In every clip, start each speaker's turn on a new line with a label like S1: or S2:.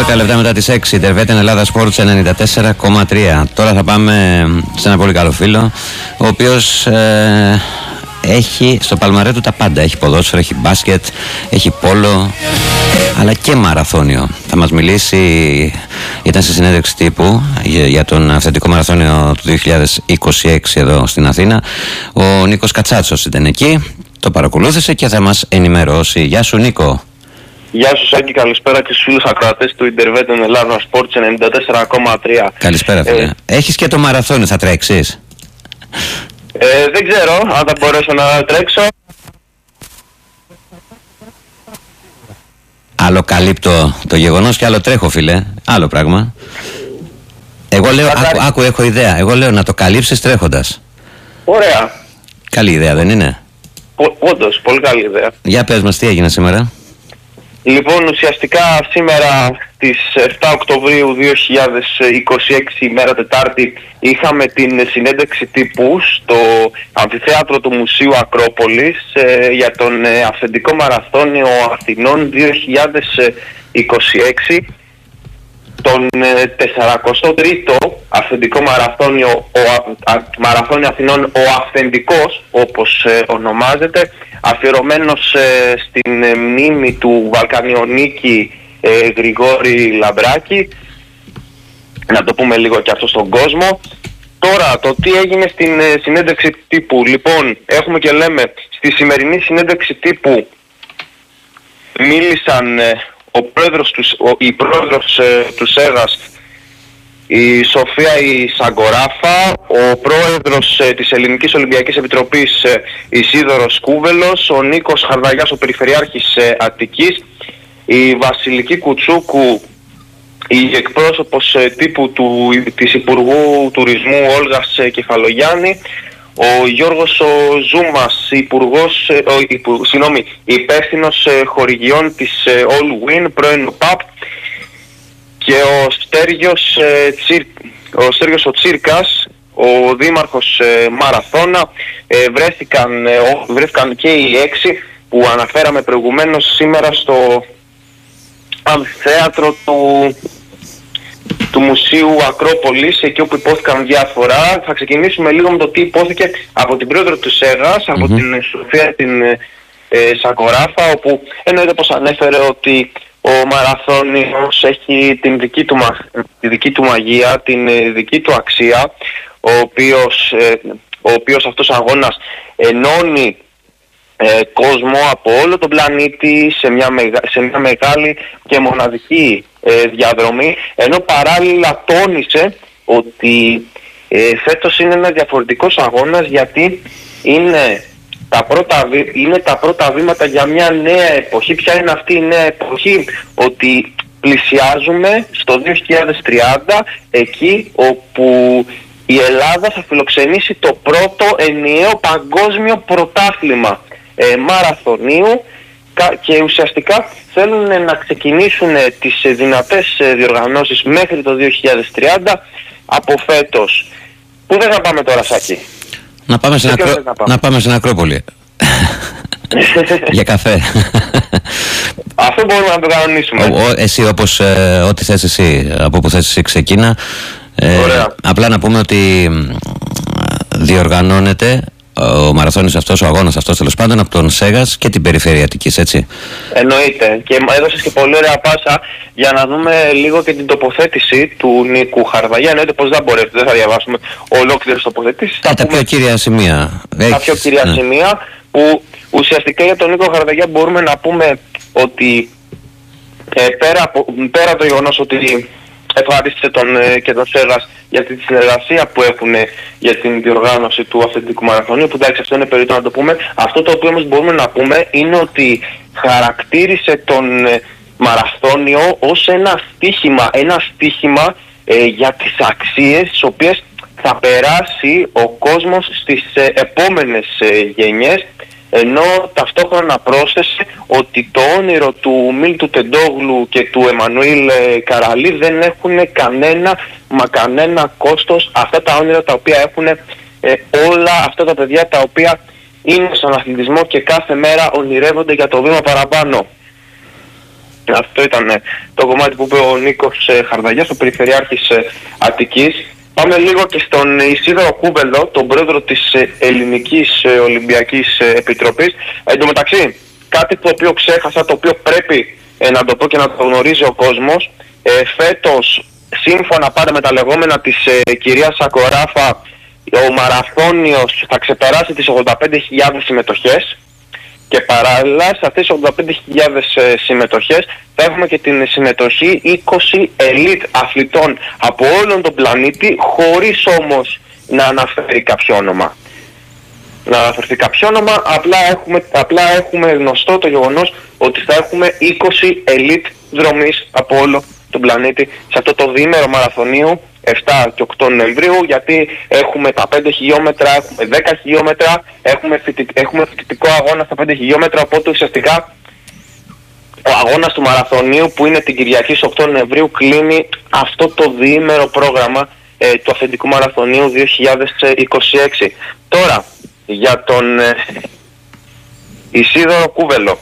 S1: 12 λεπτά μετά τις 6, Ιντερβέτεν Ελλάδα Sports 94,3. Τώρα θα πάμε σε ένα πολύ καλό φίλο, ο οποίος έχει στο παλμαρέ του τα πάντα. Έχει ποδόσφαιρο, έχει μπάσκετ, έχει πόλο, αλλά και μαραθώνιο. Θα μας μιλήσει, ήταν σε συνέντευξη τύπου για τον αυθεντικό μαραθώνιο του 2026 εδώ στην Αθήνα. Ο Νίκος Κατσάτσος ήταν εκεί, το παρακολούθησε και θα μας ενημερώσει. Γεια σου Νίκο.
S2: Γεια σου Σάκη, καλησπέρα και στους φίλους ακροατές του Ιντερβέτεν Ελλάδα Sports 94,3.
S1: Καλησπέρα φίλε. Έχεις και το μαραθώνιο, θα τρέξεις?
S2: Δεν ξέρω αν θα μπορέσω να τρέξω.
S1: Άλλο καλύπτω το γεγονός και άλλο τρέχω φίλε. Άλλο πράγμα. Εγώ λέω, άκου έχω ιδέα. Εγώ λέω να το καλύψεις τρέχοντας.
S2: Ωραία.
S1: Καλή ιδέα δεν είναι?
S2: Όντως, πολύ καλή ιδέα.
S1: Για πες μας τι έγινε σήμερα.
S2: Λοιπόν, ουσιαστικά σήμερα στις 7 Οκτωβρίου 2026, ημέρα Τετάρτη, είχαμε την συνέντευξη τύπου στο αμφιθέατρο του Μουσείου Ακρόπολης για τον αυθεντικό μαραθώνιο Αθηνών 2026, τον 43ο αυθεντικό μαραθώνιο Αθηνών, ο αυθεντικός όπως ονομάζεται, αφιερωμένος στην μνήμη του Βαλκανιονίκη Γρηγόρη Λαμπράκη. Να το πούμε λίγο και αυτό στον κόσμο. Τώρα, το τι έγινε στην συνέντευξη τύπου. Λοιπόν, έχουμε και λέμε, στη σημερινή συνέντευξη τύπου μίλησαν η πρόεδρος του ΣΕΓΑΣ, η Σοφία η Σαγκοράφα, ο πρόεδρος της Ελληνικής Ολυμπιακής Επιτροπής Ισίδωρος Κούβελος, ο Νίκος Χαρδαγιάς, ο Περιφερειάρχης Αττικής, η Βασιλική Κουτσούκου, η εκπρόσωπος τύπου της Υπουργού Τουρισμού Όλγας Κεφαλογιάννη, ο Γιώργος ο Ζούμας, υπεύθυνος χορηγιών της All Win, πρώην ΠΑΠ, και ο Στέργιος ο Τσίρκας, ο δήμαρχος Μαραθώνα. Βρέθηκαν και οι 6 που αναφέραμε προηγουμένως σήμερα στο αμφιθέατρο του Μουσείου Ακρόπολης, εκεί όπου υπόθηκαν διάφορα. Θα ξεκινήσουμε λίγο με το τι υπόθηκε από την πρόεδρο του ΣΕΓΑΣ, από την Σοφία την Σαγκοράφα, όπου εννοείται πως ανέφερε ότι ο μαραθώνιος έχει τη δική του μαγεία, την δική του αξία, ο οποίος αυτός αγώνας ενώνει κόσμο από όλο τον πλανήτη σε μια μεγάλη και μοναδική διαδρομή, ενώ παράλληλα τόνισε ότι φέτος είναι ένα διαφορετικός αγώνας, γιατί είναι τα πρώτα βήματα για μια νέα εποχή. Ποια είναι αυτή η νέα εποχή? Ότι πλησιάζουμε στο 2030, εκεί όπου η Ελλάδα θα φιλοξενήσει το πρώτο ενιαίο παγκόσμιο πρωτάθλημα μαραθωνίου, και ουσιαστικά θέλουν να ξεκινήσουν τις δυνατές διοργανώσεις μέχρι το 2030 από φέτος. Πού δεν θα πάμε τώρα, Σάκη?
S1: Να πάμε στην Ακρόπολη. Για καφέ.
S2: Αυτό μπορούμε να το κανονίσουμε.
S1: Εσύ όπως ό,τι θες εσύ, από που θες εσύ ξεκίνα. Απλά να πούμε ότι διοργανώνεται ο μαραθώνιος αυτός, ο αγώνας αυτός τέλος πάντων, από τον ΣΕΓΑΣ και την περιφέρεια Αττικής, έτσι? Εννοείται.
S2: Και έδωσες και πολύ ωραία πάσα για να δούμε λίγο και την τοποθέτηση του Νίκου Χαρδαγιά. Εννοείται πως δεν θα διαβάσουμε ολόκληρες τοποθετήσεις.
S1: Τα πιο κύρια σημεία.
S2: Τα πιο κύρια σημεία, που ουσιαστικά για τον Νίκο Χαρδαγιά μπορούμε να πούμε ότι πέρα από το γεγονός ότι ευχαρίστησε και τον ΣΕΓΑΣ για τη συνεργασία που έχουν για την διοργάνωση του αυθεντικού μαραθωνίου, που εντάξει, αυτό είναι περίπτω να το πούμε. Αυτό το οποίο όμως μπορούμε να πούμε είναι ότι χαρακτήρισε τον μαραθώνιο ως ένα στίχημα για τις αξίες τις οποίες θα περάσει ο κόσμος στις επόμενες γενιές, ενώ ταυτόχρονα πρόσθεσε ότι το όνειρο του Μίλτου Τεντόγλου και του Εμμανουήλ Καραλή δεν έχουν κανένα κόστος. Αυτά τα όνειρα τα οποία έχουν όλα αυτά τα παιδιά τα οποία είναι στον αθλητισμό και κάθε μέρα ονειρεύονται για το βήμα παραπάνω. Αυτό ήταν το κομμάτι που είπε ο Νίκος Χαρδαγιάς, ο Περιφερειάρχης Αττικής. Πάμε λίγο και στον Ισίδωρο Κούβελο, τον πρόεδρο της Ελληνικής Ολυμπιακής Επιτροπής. Εν τω μεταξύ, κάτι το οποίο ξέχασα, το οποίο πρέπει να το πω και να το γνωρίζει ο κόσμος. Φέτος, σύμφωνα πάντα με τα λεγόμενα της κυρίας Σακοράφα, ο μαραθώνιος θα ξεπεράσει τις 85.000 συμμετοχές. Και παράλληλα σε αυτές τις 85.000 συμμετοχές θα έχουμε και την συμμετοχή 20 elite αθλητών από όλον τον πλανήτη, χωρίς όμως να αναφέρει κάποιο όνομα. Να αναφερθεί κάποιο όνομα, απλά έχουμε γνωστό το γεγονός ότι θα έχουμε 20 elite δρομείς από όλο τον πλανήτη σε αυτό το διήμερο μαραθωνίου 7 και 8 Νοεμβρίου, γιατί έχουμε τα 5 χιλιόμετρα, έχουμε 10 χιλιόμετρα, έχουμε φοιτητικό αγώνα στα 5 χιλιόμετρα, οπότε ουσιαστικά ο αγώνας του μαραθωνίου που είναι την Κυριακή στις 8 Νοεμβρίου κλείνει αυτό το διήμερο πρόγραμμα του αυθεντικού μαραθωνίου 2026. Τώρα, για τον Ισίδωρο Κούβελο.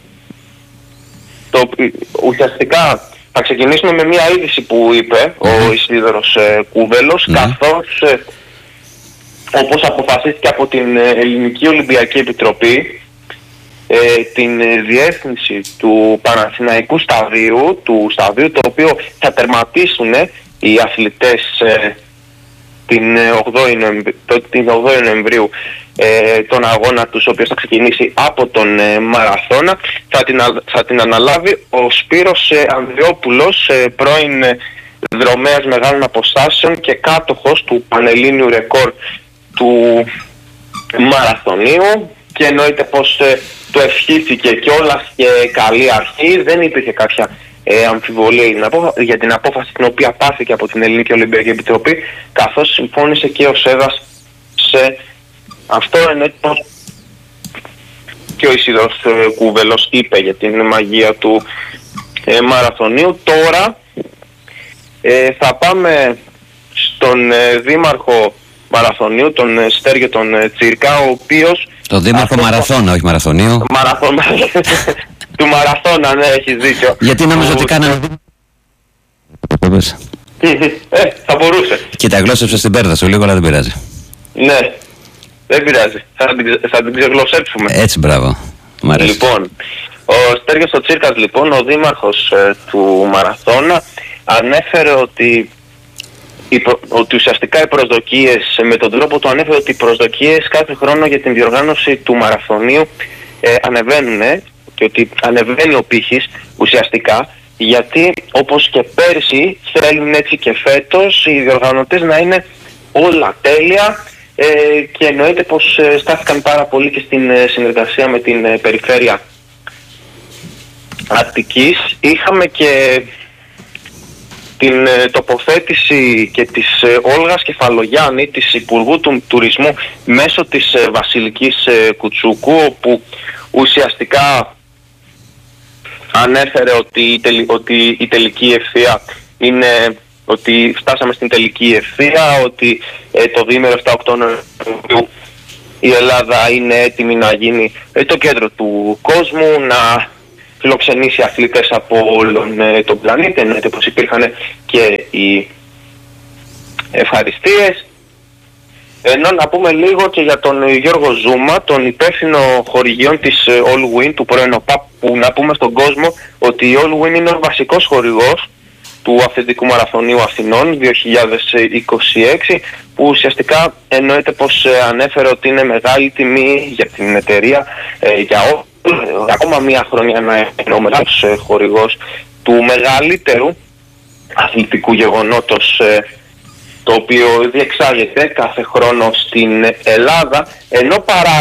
S2: Ουσιαστικά θα ξεκινήσουμε με μια είδηση που είπε ο Ισίδωρος Κούβελος, καθώς όπως αποφασίστηκε από την Ελληνική Ολυμπιακή Επιτροπή, την διεύθυνση του Παναθηναϊκού σταδίου, το οποίο θα τερματίσουν οι αθλητές την 8η Νοεμβρίου τον αγώνα τους, ο οποίος θα ξεκινήσει από τον Μαραθώνα. Θα την αναλάβει ο Σπύρος Ανδριόπουλος, πρώην δρομέας μεγάλων αποστάσεων και κάτοχος του πανελλήνιου ρεκόρ του μαραθωνίου, και εννοείται πως το ευχήθηκε κιόλας και καλή αρχή. Δεν υπήρχε κάποια αμφιβολία για την απόφαση την οποία πάρθηκε από την Ελληνική Ολυμπιακή Επιτροπή, καθώς συμφώνησε και ο ΣΕΔΑΣ σε αυτό. Εννοείται πως και ο Ισίδωρος Κούβελος είπε για την μαγεία του μαραθωνίου. Τώρα θα πάμε στον δήμαρχο μαραθωνίου, τον Στέργιο τον Τσίρκα, ο οποίος...
S1: Το δήμαρχο Μαραθώνα, όχι μαραθωνίου.
S2: Του Μαραθώνα, ναι, έχεις δίκιο.
S1: Γιατί νόμιζα ότι κάνανε...
S2: Θα μπορούσε.
S1: Κοίτα, γλώσσεψε στην πέρδα σου λίγο, αλλά δεν πειράζει.
S2: Ναι, δεν πειράζει. Θα την ξεγλωσσέψουμε.
S1: Έτσι, μπράβο. Μ' αρέσει.
S2: Λοιπόν, ο Στέργιος ο Τσίρκας, λοιπόν, ο δήμαρχος του Μαραθώνα, ανέφερε ότι ουσιαστικά οι προσδοκίες, με τον τρόπο του ανέφερε ότι οι προσδοκίες κάθε χρόνο για την διοργάνωση του μαραθωνίου ανεβαίνουν, και ότι ανεβαίνει ο πύχης ουσιαστικά, γιατί όπως και πέρσι θέλουν έτσι και φέτος οι διοργανωτές να είναι όλα τέλεια, και εννοείται πως στάθηκαν πάρα πολύ και στην συνεργασία με την περιφέρεια Αττικής. Είχαμε και την τοποθέτηση και της Όλγας Κεφαλογιάννη, της Υπουργού του Τουρισμού, μέσω της Βασιλικής Κουτσούκου, όπου ουσιαστικά ανέφερε ότι η τελική ευθεία είναι, ότι φτάσαμε στην τελική ευθεία, ότι το διήμερο 7-8 Νοεμβρίου η Ελλάδα είναι έτοιμη να γίνει το κέντρο του κόσμου, να φιλοξενήσει αθλητές από όλον τον πλανήτη. Εννοείται πως υπήρχαν και οι ευχαριστίες. Ενώ να πούμε λίγο και για τον Γιώργο Ζούμα, τον υπεύθυνο χορηγιών της All Win, του πρώην ΟΠΑΠ, που να πούμε στον κόσμο ότι η All Win είναι ο βασικός χορηγός του αυθεντικού μαραθωνίου Αθηνών 2026, που ουσιαστικά εννοείται πως ανέφερε ότι είναι μεγάλη τιμή για την εταιρεία, για ακόμα μία χρονιά να είναι ο μεγάλος χορηγός του μεγαλύτερου αθλητικού γεγονότος, το οποίο διεξάγεται κάθε χρόνο στην Ελλάδα, ενώ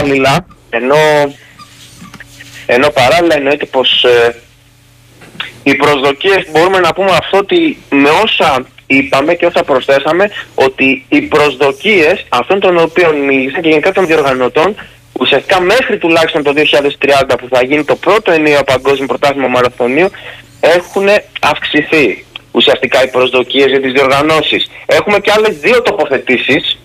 S2: παράλληλα εννοείται πως οι προσδοκίες, μπορούμε να πούμε αυτό, ότι με όσα είπαμε και όσα προσθέσαμε, ότι οι προσδοκίες αυτών των οποίων μίλησαν και γενικά των διοργανωτών, ουσιαστικά μέχρι τουλάχιστον το 2030 που θα γίνει το πρώτο ενιαίο παγκόσμιο πρωτάθλημα μαραθωνίου, έχουν αυξηθεί ουσιαστικά οι προσδοκίες για τις διοργανώσεις. Έχουμε και άλλες δύο τοποθετήσεις.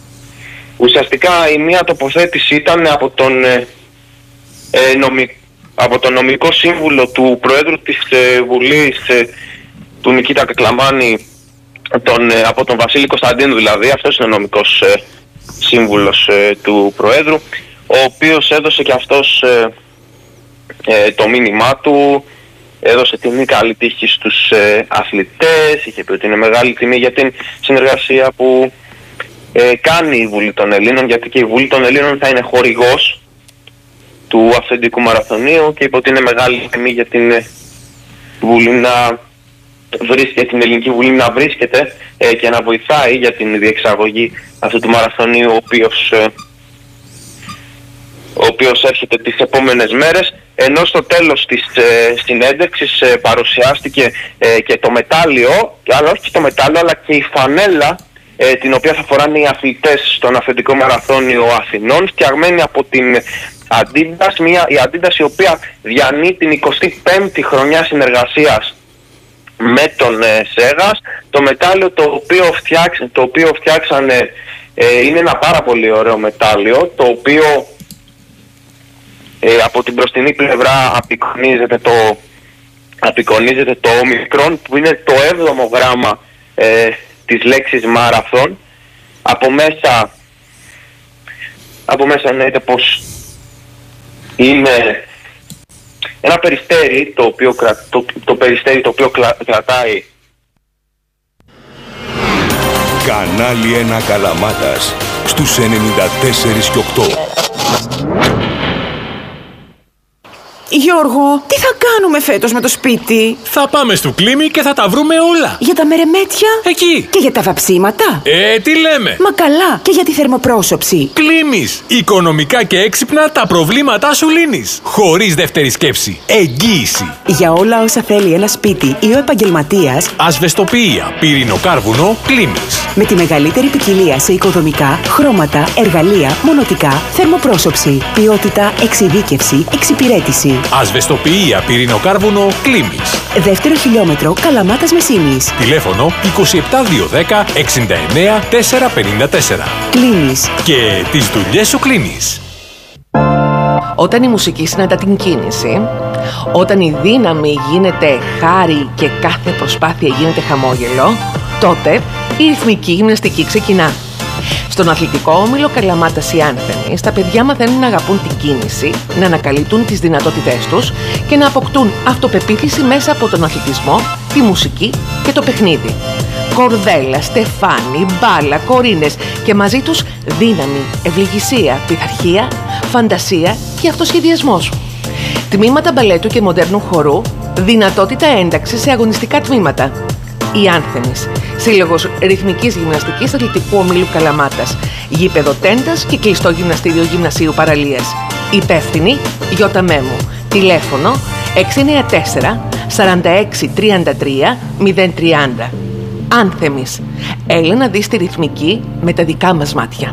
S2: Ουσιαστικά η μία τοποθέτηση ήταν από τον από τον νομικό σύμβουλο του Προέδρου της Βουλής, του Νικήτα Κακλαμάνη, από τον Βασίλη Κωνσταντίνου δηλαδή, αυτός είναι ο νομικός σύμβουλος του Προέδρου, ο οποίος έδωσε και αυτός το μήνυμά του, έδωσε τιμή καλή τύχη στους αθλητές, είχε πει ότι είναι μεγάλη τιμή για την συνεργασία που κάνει η Βουλή των Ελλήνων, γιατί και η Βουλή των Ελλήνων θα είναι χορηγός του αυθεντικού μαραθωνίου και είπε ότι είναι μεγάλη τιμή για την Βουλή να βρίσκεται, την Ελληνική Βουλή να βρίσκεται και να βοηθάει για την διεξαγωγή αυτού του μαραθωνίου, ο οποίος έρχεται τις επόμενες μέρες, ενώ στο τέλος της συνέντευξης παρουσιάστηκε και το μετάλλιο, αλλά όχι το μετάλλιο, αλλά και η φανέλα την οποία θα φοράνε οι αθλητές στον αυθεντικό μαραθώνιο Αθηνών, φτιαγμένη από την Adidas, η Adidas η οποία διανύει την 25η χρονιά συνεργασίας με τον Σέγας. Το μετάλλιο το οποίο φτιάξανε είναι ένα πάρα πολύ ωραίο μετάλλιο, το οποίο από την μπροστινή πλευρά απεικονίζεται το όμικρον, που είναι το 7ο γράμμα της λέξης μάραθον. Από μέσα εννοείται πως είναι ένα περιστέρι το οποίο κρατάει.
S3: Κανάλι 1 Καλαμάτας στους 94 και 8.
S4: Γιώργο, τι θα κάνουμε φέτος με το σπίτι?
S5: Θα πάμε στο Κλίμι και θα τα βρούμε όλα.
S4: Για τα μερεμέτια?
S5: Εκεί.
S4: Και για τα βαψίματα?
S5: Τι λέμε?
S4: Μα καλά, και για τη θερμοπρόσωψη.
S5: Κλίμις. Οικονομικά και έξυπνα τα προβλήματά σου λύνεις. Χωρίς δεύτερη σκέψη. Εγγύηση.
S4: Για όλα όσα θέλει ένα σπίτι ή ο επαγγελματίας,
S5: ασβεστοποιία, πυρηνοκάρβουνο, Κλίμις.
S4: Με τη μεγαλύτερη ποικιλία σε οικοδομικά, χρώματα, εργαλεία, μονοτικά, θερμοπρόσωψη, ποιότητα, εξειδίκευση, εξυπηρέτηση.
S5: Ασβεστοποιία, πυρηνοκάρβουνο, Κλίμις.
S4: Δεύτερο χιλιόμετρο, Καλαμάτας Μεσίνης.
S5: Τηλέφωνο 27210 69 454.
S4: Κλίμις.
S5: Και τις δουλειές σου κλείνεις.
S6: Όταν η μουσική συναντά την κίνηση, όταν η δύναμη γίνεται χάρη και κάθε προσπάθεια γίνεται χαμόγελο, τότε η ρυθμική γυμναστική ξεκινά. Στον αθλητικό όμιλο Καλαμάτας οι Άνθεμοι, τα παιδιά μαθαίνουν να αγαπούν την κίνηση, να ανακαλύπτουν τις δυνατότητές τους και να αποκτούν αυτοπεποίθηση μέσα από τον αθλητισμό, τη μουσική και το παιχνίδι. Κορδέλα, στεφάνι, μπάλα, κορίνες και μαζί τους δύναμη, ευληγησία, πειθαρχία, φαντασία και αυτοσχεδιασμός. Τμήματα μπαλέτου και μοντέρνου χορού, δυνατότητα ένταξης σε αγωνιστικά τμήματα. Οι Άνθεμις, Σύλλογος Ρυθμικής Γυμναστικής Αθλητικού Ομίλου Καλαμάτας, γήπεδο τέντας και κλειστό γυμναστήριο Γυμνασίου Παραλίας. Υπεύθυνη Γιώτα Μέμου. Τηλέφωνο 694 46 33 030. Άνθεμις. Έλα να δεις τη ρυθμική με τα δικά μας μάτια.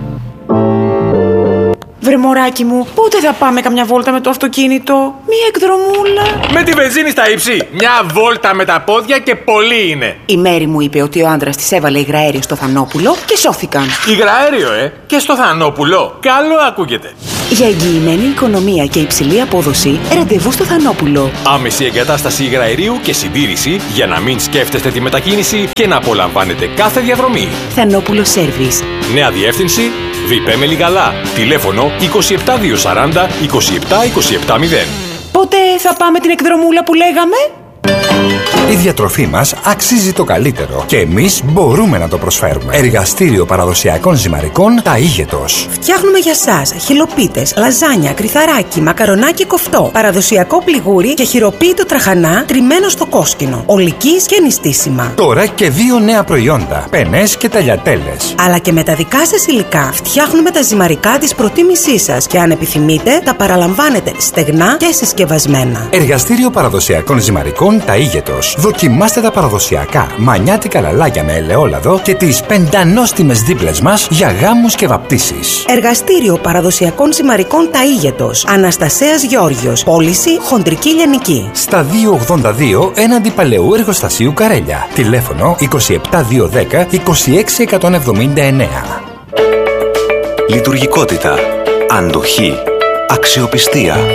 S4: Βρε μωράκι μου, πότε θα πάμε καμιά βόλτα με το αυτοκίνητο? Μία εκδρομούλα.
S5: Με τη βενζίνη στα ύψη. Μια βόλτα με τα πόδια και πολύ είναι.
S4: Η Μέρη μου είπε ότι ο άντρας της έβαλε υγραέριο στο Θανόπουλο και σώθηκαν.
S5: Υγραέριο, και στο Θανόπουλο. Καλό ακούγεται.
S4: Για εγγυημένη οικονομία και υψηλή απόδοση, ραντεβού στο Θανόπουλο.
S5: Άμεση εγκατάσταση υγραερίου και συντήρηση για να μην σκέφτεστε τη μετακίνηση και να απολαμβάνετε κάθε διαδρομή.
S4: Θανόπουλο Σέρβις.
S5: Νέα διεύθυνση Βιπέ Μελιγαλά. Τηλέφωνο 27240 27270.
S4: Πότε θα πάμε την εκδρομούλα που λέγαμε?
S3: Η διατροφή μας αξίζει το καλύτερο και εμείς μπορούμε να το προσφέρουμε. Εργαστήριο παραδοσιακών ζυμαρικών Ταΐγετος.
S4: Φτιάχνουμε για σας χελοπίτες, λαζάνια, κρυθαράκι, μακαρονάκι κοφτό, παραδοσιακό πληγούρι και χειροποίητο τραχανά τριμμένο στο κόσκινο, ολικής και νηστίσιμα.
S3: Τώρα και 2 νέα προϊόντα, πενές και ταλιατέλες.
S4: Αλλά και με τα δικά σας υλικά φτιάχνουμε τα ζυμαρικά της προτίμησής σας και αν επιθυμείτε τα παραλαμβάνετε στεγνά και συσκευασμένα.
S3: Εργαστήριο παραδοσιακών ζυμαρικών Ταΐγετος. Δοκιμάστε τα παραδοσιακά μανιάτικα λαλάκια με ελαιόλαδο και τις πεντανόστιμες δίπλες μας για γάμους και βαπτίσεις.
S4: Εργαστήριο παραδοσιακών ζυμαρικών Ταΐγετος. Αναστασέας Γεώργιος. Πώληση Χοντρική Λιανική.
S3: Στα 282 έναντι Παλαιού Εργοστασίου Καρέλια. Τηλέφωνο 27210 26179.
S7: Λειτουργικότητα, αντοχή, αξιοπιστία.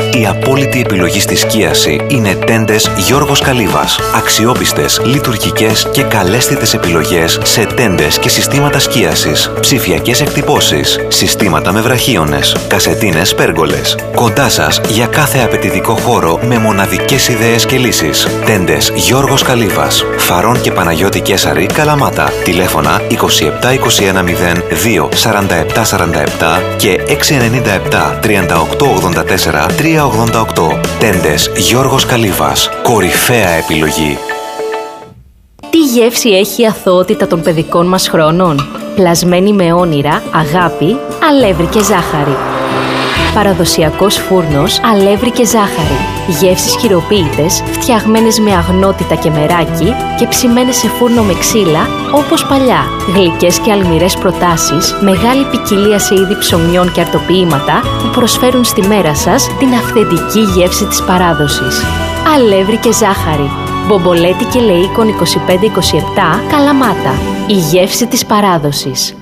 S7: Η απόλυτη επιλογή στη σκίαση είναι τέντες Γιώργος Καλύβας. Αξιόπιστες, λειτουργικές και καλέσθητες επιλογές σε τέντες και συστήματα σκίασης. Ψηφιακές εκτυπώσεις, συστήματα με βραχίονες, κασετίνες πέργολες. Κοντά σας για κάθε απαιτητικό χώρο με μοναδικές ιδέες και λύσεις. Τέντες Γιώργος Καλύβας. Φαρών και Παναγιώτη Κέσαρη, Καλαμάτα. Τηλέφωνα 27 21 02 47 47 και 697 38 84 388. Τέντες Γιώργος Καλύβας. Κορυφαία επιλογή.
S8: Τι γεύση έχει η αθωότητα των παιδικών μας χρόνων? Πλασμένη με όνειρα, αγάπη, αλεύρι και ζάχαρη. Παραδοσιακός φούρνος, αλεύρι και ζάχαρη. Γεύσεις χειροποίητες, φτιαγμένες με αγνότητα και μεράκι και ψημένες σε φούρνο με ξύλα, όπως παλιά. Γλυκές και αλμυρές προτάσεις, μεγάλη ποικιλία σε είδη ψωμιών και αρτοποιήματα που προσφέρουν στη μέρα σας την αυθεντική γεύση της παράδοσης. Αλεύρι και ζάχαρη. Μπομπολέτη και Λεΐκον 25-27, Καλαμάτα. Η γεύση της παράδοσης.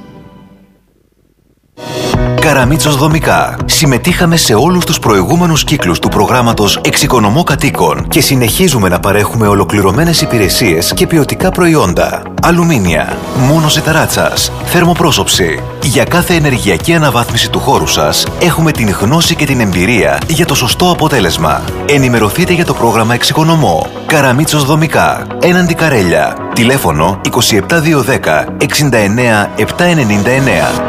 S7: Καραμίτσος Δομικά. Συμμετείχαμε σε όλους τους προηγούμενους κύκλους του προγράμματος Εξοικονομώ Κατοίκων και συνεχίζουμε να παρέχουμε ολοκληρωμένες υπηρεσίες και ποιοτικά προϊόντα. Αλουμίνια, μόνωση ταράτσας, θερμοπρόσωψη. Για κάθε ενεργειακή αναβάθμιση του χώρου σας έχουμε την γνώση και την εμπειρία για το σωστό αποτέλεσμα. Ενημερωθείτε για το πρόγραμμα Εξοικονομώ. Καραμίτσος Δομικά. Έναντι Καρέλια. Τηλέφωνο 27210 69 799.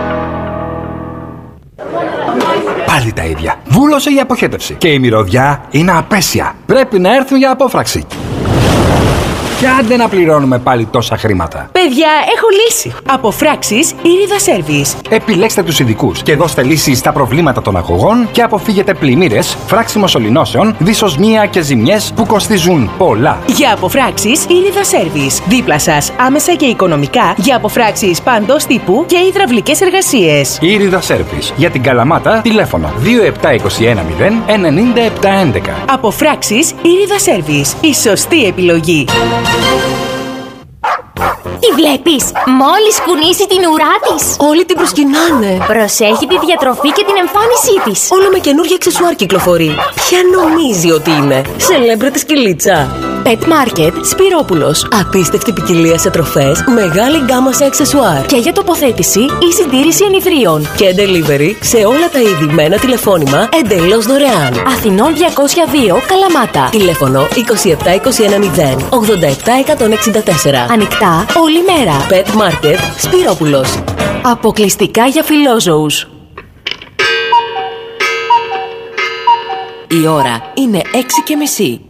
S3: Πάλι τα ίδια. Βούλωσε η αποχέτευση. Και η μυρωδιά είναι απέσια. Πρέπει να έρθουν για απόφραξη. Και άντε να πληρώνουμε πάλι τόσα χρήματα.
S4: Παιδιά, έχω λύση. Αποφράξεις Ήριδα Service.
S3: Επιλέξτε τους ειδικούς και δώστε λύση στα προβλήματα των αγωγών και αποφύγετε πλημμύρες, φράξιμο σωληνώσεων, δυσοσμία και ζημιές που κοστίζουν πολλά.
S4: Για αποφράξεις Ήριδα Service. Δίπλα σας, άμεσα και οικονομικά, για αποφράξεις παντός τύπου και υδραυλικές εργασίες.
S3: Ήριδα Service. Για την Καλαμάτα, τηλέφωνο 2721 0 97 11.
S4: Αποφράξεις Ήριδα Service. Η σωστή επιλογή.
S9: Τι βλέπεις? Μόλις κουνήσει την ουρά της,
S4: Όλοι την προσκυνάνε.
S9: προσέχει τη διατροφή και την εμφάνισή της.
S4: Όλο με καινούργια αξεσουάρ κυκλοφορεί. Ποια νομίζει ότι είναι? Σελέμπρετη σκυλίτσα. Pet Market Σπυρόπουλος. Απίστευτη ποικιλία σε τροφές, μεγάλη γκάμα σε αξεσουάρ. Και για τοποθέτηση ή συντήρηση ενιδρίων. Και delivery σε όλα τα είδη με ένα τηλεφώνημα εντελώς δωρεάν. Αθηνών 202 Καλαμάτα. Τηλέφωνο 2721 0 87 164. Ανοιχτά όλη μέρα. Pet Market Σπυρόπουλος. Αποκλειστικά για φιλόζωους. Η ώρα είναι 6:30.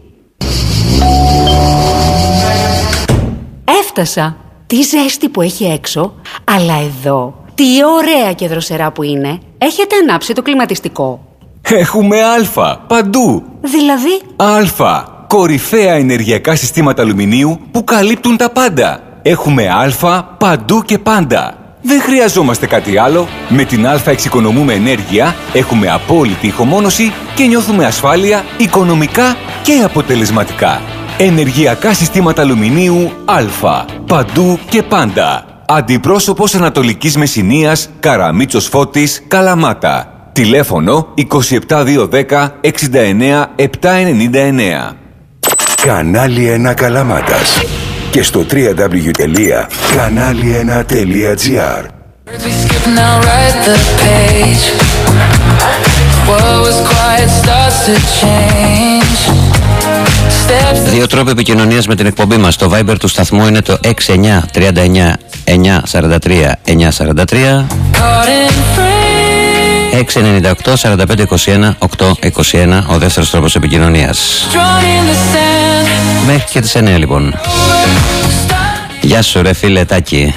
S4: Έφτασα. Τι ζέστη που έχει έξω, αλλά εδώ τι ωραία και δροσερά που είναι. Έχετε ανάψει το κλιματιστικό?
S10: Έχουμε Α παντού.
S4: Δηλαδή?
S10: Α. Κορυφαία ενεργειακά συστήματα αλουμινίου που καλύπτουν τα πάντα. Έχουμε Α παντού και πάντα. Δεν χρειαζόμαστε κάτι άλλο. Με την Α εξοικονομούμε ενέργεια, έχουμε απόλυτη ηχομόνωση και νιώθουμε ασφάλεια οικονομικά και αποτελεσματικά. Ενεργειακά συστήματα αλουμινίου Α. Παντού και πάντα. Αντιπρόσωπος Ανατολικής Μεσσηνίας, Καραμίτσος Φώτης, Καλαμάτα. Τηλέφωνο 27210 69 799.
S11: Κανάλι 1 Καλαμάτας. Και στο www.kanali1.gr.
S1: Δύο τρόποι επικοινωνίας με την εκπομπή μας. Το Viber του σταθμού είναι το 69 39 943 943. 698 45 21 821 ο δεύτερος τρόπος επικοινωνίας. Μέχρι και τις 9 λοιπόν. Γεια σου ρε φίλε Τάκη.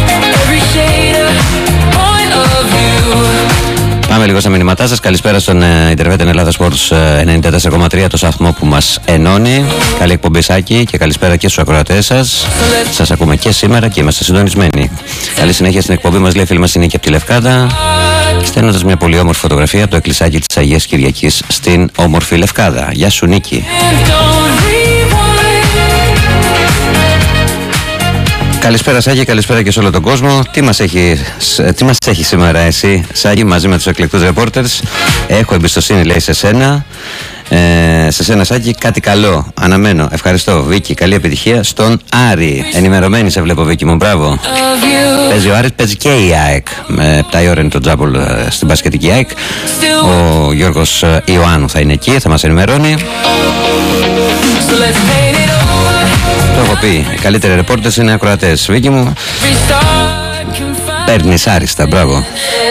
S1: Πάμε λίγο στα μηνύματά σας. Καλησπέρα στον Ιντερβέτεν Ελλάδα Sports 94,3, το σταθμό που μας ενώνει. Καλή εκπομπή Σάκη και καλησπέρα και στους ακροατές σας. Σας ακούμε και σήμερα και είμαστε συντονισμένοι. Καλή συνέχεια στην εκπομπή μας, λέει φίλη μας η Νίκη από τη Λευκάδα, στέλνοντας μια πολύ όμορφη φωτογραφία από το εκκλησάκι της Αγίας Κυριακής στην όμορφη Λευκάδα. Γεια σου Νίκη. Καλησπέρα Σάκη, καλησπέρα και σε όλο τον κόσμο. Τι μας έχει σήμερα εσύ Σάκη, μαζί με τους εκλεκτούς reporters? Έχω εμπιστοσύνη, λέει, σε σένα. Σε σένα Σάκη, κάτι καλό αναμένω. Ευχαριστώ Βίκη, καλή επιτυχία στον Άρη. Ενημερωμένη σε βλέπω Βίκη μου, μπράβο. Παίζει ο Άρης, παίζει και η ΑΕΚ. Με 7 η ώρα είναι το τζάμπολ στην μπασκετική ΑΕΚ. Ο Γιώργος Ιωάννου θα είναι εκεί, θα μας ενημερώνει. Το έχω πει, οι καλύτεροι ρεπόρτες είναι ακροατές. Βίκη μου, παίρνεις άριστα, μπράβο.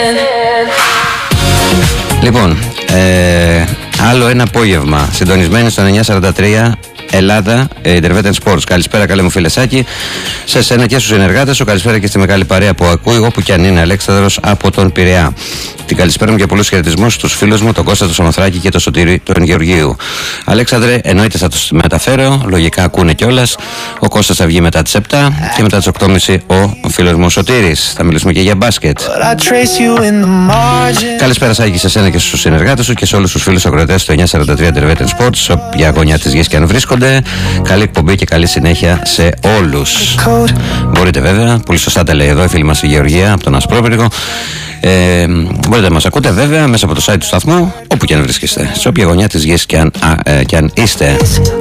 S1: Λοιπόν, άλλο ένα απόγευμα συντονισμένοι στο 943 Ελλάδα, Intervetten Sports. Καλησπέρα, καλέ μου φίλε Σάκη, σε σένα και στους συνεργάτες σου. Καλησπέρα και στη μεγάλη παρέα που ακούει, όπου κι αν είναι. Αλέξανδρος από τον Πειραιά. Την καλησπέρα μου και πολλούς χαιρετισμούς στους φίλους μου, τον Κώστα, τον Σαμοθράκη και τον Σωτήρη, τον Γεωργίου. Αλέξανδρε, εννοείται θα τους μεταφέρω, λογικά ακούνε κιόλας. Ο Κώστας θα βγει μετά τις 7 και μετά τις 8.30 ο φίλος μου ο Σωτήρης. Θα μιλήσουμε και για μπάσκετ. Καλησπέρα Σάκη σε σένα και στους συνεργάτες σου και σε όλους τους φίλους ακροατές του 943 Intervetten Sports, σε όποια γωνιά της γης και αν βρίσκονται. Καλή εκπομπή και καλή συνέχεια σε όλους. Μπορείτε βέβαια, πολύ σωστά τα λέει εδώ η φίλη μας η Γεωργία από τον Ασπρόπυργο. Μπορείτε να μας ακούτε βέβαια μέσα από το site του σταθμού, όπου και αν βρίσκεστε, σε όποια γωνιά της γης και αν είστε.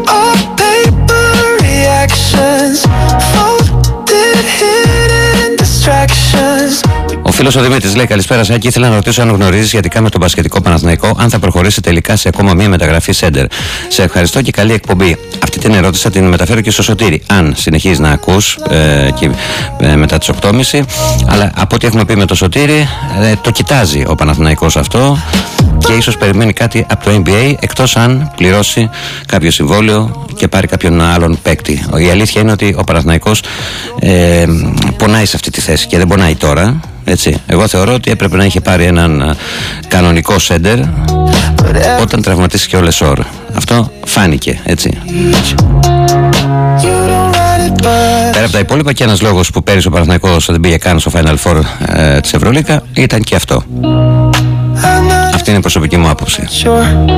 S1: Ο φίλος ο Δημήτρης λέει καλησπέρα Σάκη, ήθελα να ρωτήσω αν γνωρίζεις σχετικά με τον μπασκετικό Παναθηναϊκό, αν θα προχωρήσει τελικά σε ακόμα μία μεταγραφή σέντερ. Σε ευχαριστώ και καλή εκπομπή. Αυτή την ερώτηση θα την μεταφέρω και στο Σωτήρη, αν συνεχίζει να ακούς και μετά τις 8.30. Αλλά από ό,τι έχουμε πει με το Σωτήρη, το κοιτάζει ο Παναθηναϊκός αυτό και ίσως περιμένει κάτι από το NBA, εκτός αν πληρώσει κάποιο συμβόλαιο και πάρει κάποιον άλλον παίκτη. Η αλήθεια είναι ότι ο Παναθηναϊκός πονάει σε αυτή τη θέση και δεν πονάει τώρα. Έτσι. Εγώ θεωρώ ότι έπρεπε να είχε πάρει έναν κανονικό σέντερ όταν τραυματίστηκε ο Λεσόρ. Αυτό φάνηκε, έτσι. Πέρα από τα υπόλοιπα, και ένας λόγος που πέρυσι ο Παναθηναϊκός δεν πήγε καν στο Final Four της Ευρωλίγκα ήταν και αυτό. Αυτή είναι η προσωπική μου άποψη.